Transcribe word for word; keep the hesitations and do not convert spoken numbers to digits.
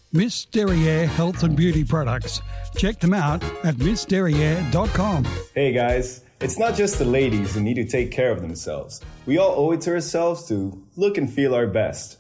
Miss Derriere Health and Beauty Products. Check them out at miss derriere dot com. Hey guys, it's not just the ladies who need to take care of themselves. We all owe it to ourselves to look and feel our best.